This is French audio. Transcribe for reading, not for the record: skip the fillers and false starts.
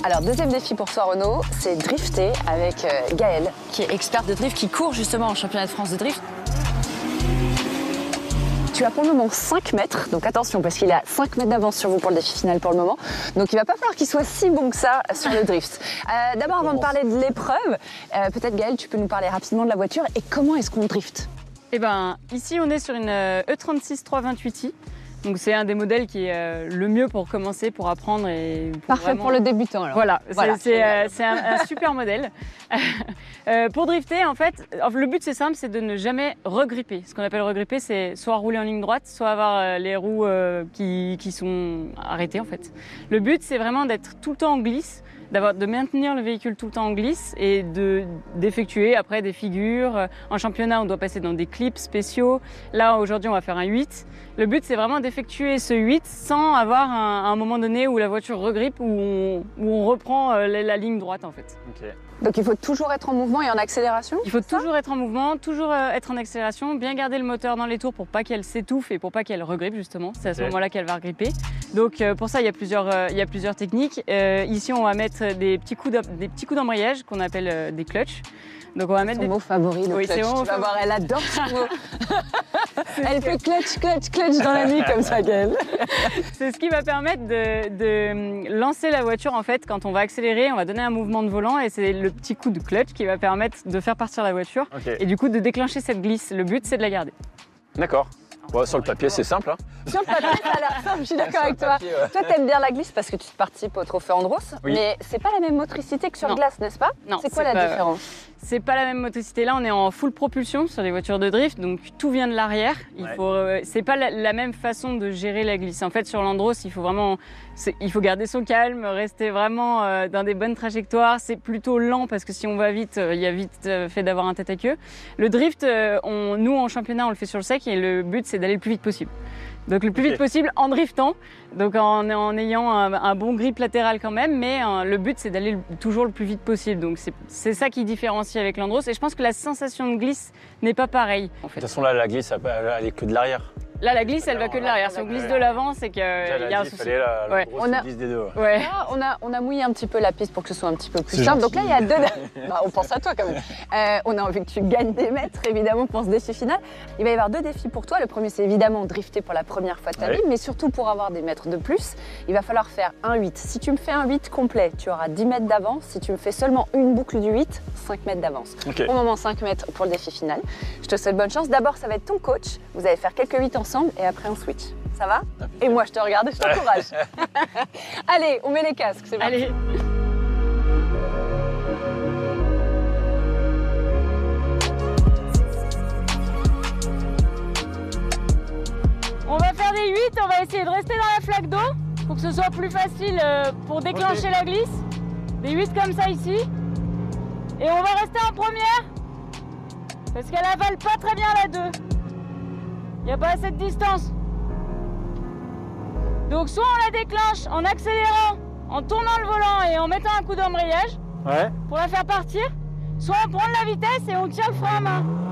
Alors, deuxième défi pour toi, Renaud, c'est drifter avec Gaëlle, qui est experte de drift, qui court justement en championnat de France de drift. Tu as pour le moment 5 mètres, donc attention parce qu'il a 5 mètres d'avance sur vous pour le défi final pour le moment. Donc il va pas falloir qu'il soit si bon que ça sur le drift. D'abord, avant de parler de l'épreuve, peut-être Gaëlle, tu peux nous parler rapidement de la voiture et comment est-ce qu'on drift? Eh ben, ici on est sur une E36 328i. Donc c'est un des modèles qui est le mieux pour commencer, pour apprendre et parfait vraiment... pour le débutant alors. Voilà, c'est un super modèle. Pour drifter, en fait, le but c'est simple, c'est de ne jamais regripper. Ce qu'on appelle regripper, c'est soit rouler en ligne droite, soit avoir les roues qui sont arrêtées en fait. Le but c'est vraiment d'être tout le temps en glisse, de maintenir le véhicule tout le temps en glisse et d'effectuer après des figures. En championnat, on doit passer dans des clips spéciaux. Là, aujourd'hui, on va faire un 8. Le but, c'est vraiment d'effectuer ce 8 sans avoir un moment donné où la voiture regrippe, où on reprend la ligne droite en fait. Okay. Donc il faut toujours être en mouvement et en accélération? Il faut toujours être en mouvement, toujours être en accélération, bien garder le moteur dans les tours pour pas qu'elle s'étouffe et pour pas qu'elle regrippe justement. C'est à ce moment-là qu'elle va regripper. Donc pour ça, il y a plusieurs techniques. Ici, on va mettre des petits coups d'embrayage qu'on appelle des clutches. Donc on va mettre son mot favori, le clutch. Tu vas voir, elle adore ce mot. Elle fait clutch, clutch, clutch dans la nuit comme ça, Gaëlle. C'est ce qui va permettre de lancer la voiture en fait. Quand on va accélérer, on va donner un mouvement de volant et c'est le petit coup de clutch qui va permettre de faire partir la voiture et du coup de déclencher cette glisse. Le but, c'est de la garder. D'accord. Bon, sur le papier, c'est simple. Hein. Sur le papier, ça a l'air simple, je suis d'accord avec toi. Papier, ouais. Toi, t'aimes bien la glisse parce que tu participes au Trophée Andros, mais c'est pas la même motricité que sur glace, n'est-ce pas? Non. C'est quoi la différence? C'est pas la même motricité. Là, on est en full propulsion sur les voitures de drift, donc tout vient de l'arrière. C'est pas la même façon de gérer la glisse. En fait, sur l'Andros, il faut garder son calme, rester vraiment dans des bonnes trajectoires. C'est plutôt lent parce que si on va vite, il y a vite fait d'avoir un tête à queue. Le drift, nous en championnat, on le fait sur le sec et le but, c'est d'aller le plus vite possible. Donc le plus vite possible en driftant, donc en ayant un bon grip latéral quand même, mais le but c'est d'aller toujours le plus vite possible. Donc c'est ça qui différencie avec l'Andros et je pense que la sensation de glisse n'est pas pareille. En fait. De toute façon là, la glisse, elle est que de l'arrière. Là, la glisse, elle va que de l'arrière. Si on glisse de l'avant, c'est qu'il y a un souci. La grosse glisse des deux. Ouais. Là, on a mouillé un petit peu la piste pour que ce soit un petit peu plus simple. Donc là, il y a deux... Bah, on pense à toi quand même. On a envie que tu gagnes des mètres, évidemment, pour ce défi final. Il va y avoir deux défis pour toi. Le premier, c'est évidemment drifter pour la première fois de ta vie, mais surtout pour avoir des mètres de plus, il va falloir faire un 8. Si tu me fais un 8 complet, tu auras 10 mètres d'avance. Si tu me fais seulement une boucle du 8, 5 mètres d'avance. Au moment, 5 mètres pour le défi final. Je te souhaite bonne chance. D'abord, ça va être ton coach. Vous allez faire quelques 8 ensemble et après, on switch. Ça va? Et moi, je te regarde et je t'encourage. Allez, on met les casques, c'est parti. Allez. On va faire des 8, on va essayer de rester dans la flaque d'eau pour que ce soit plus facile pour déclencher la glisse. Des 8 comme ça ici. Et on va rester en première parce qu'elle avale pas très bien la 2. Il n'y a pas assez de distance. Donc soit on la déclenche en accélérant, en tournant le volant et en mettant un coup d'embrayage pour la faire partir, soit on prend de la vitesse et on tire le frein à main.